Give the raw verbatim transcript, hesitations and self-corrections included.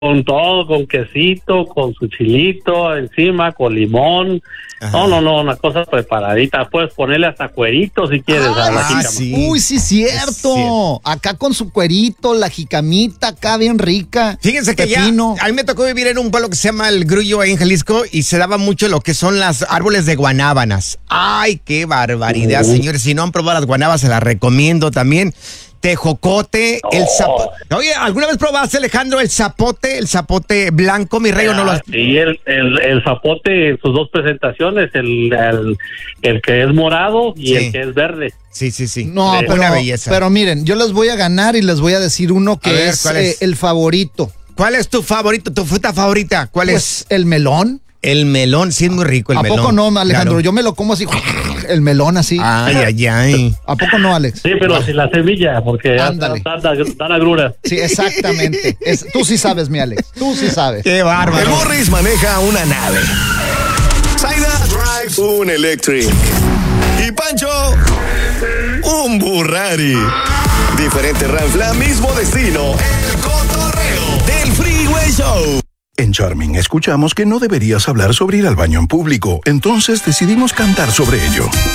con todo, con quesito, con su chilito encima, con limón. Ajá. No, no, no, una cosa preparadita. Puedes ponerle hasta cuerito si quieres. Ah, a la ah, sí. Uy, sí, cierto. Es cierto. Acá con su cuerito, la jicamita acá bien rica. Fíjense que pepino. Ya, a mí me tocó vivir en un pueblo que se llama El Grullo, ahí en Jalisco, y se daba mucho lo que son las árboles de guanábanas. Ay, qué barbaridad, uh-huh. señores. Si no han probado las guanábanas, se las recomiendo también. Tejocote, oh. el zapote. Oye, ¿alguna vez probaste, Alejandro, el zapote, el zapote blanco, mi rey, ah, o no lo has... Sí, el, el, el zapote en sus dos presentaciones, el, el, el que es morado y sí. el que es verde. Sí, sí, sí. No, de, pero, una belleza. Pero miren, yo les voy a ganar y les voy a decir uno que ver, es, es? Eh, el favorito. ¿Cuál es tu favorito, tu fruta favorita? ¿Cuál pues, es? el melón. El melón, sí es muy rico el ¿A melón. ¿A poco no, Alejandro? Claro. Yo me lo como así, el melón así. Ay, ay, ay. ¿A poco no, Alex? Sí, pero ah. sin la semilla, porque Ándale. dan la agrura. Sí, exactamente. Es, tú sí sabes, mi Alex. Tú sí sabes. Qué bárbaro. El Morris maneja una nave. Zaida drives un electric. Y Pancho, un Burrari. Diferente ranfla, mismo destino. El cotorreo del Freeway Show. En Charming escuchamos que no deberías hablar sobre ir al baño en público, entonces decidimos cantar sobre ello.